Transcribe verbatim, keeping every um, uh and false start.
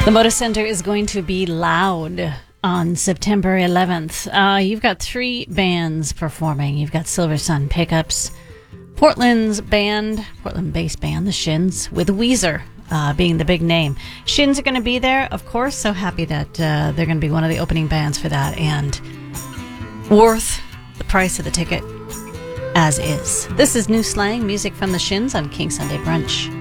The Moda Center is going to be loud on September eleventh. Uh, you've got three bands performing. You've got Silver Sun Pickups, Portland's band, Portland-based band, The Shins, with Weezer uh, being the big name. Shins are going to be there, of course, so happy that uh, they're going to be one of the opening bands for that, and worth the price of the ticket as is. This is New Slang, music from The Shins on King Sunday Brunch.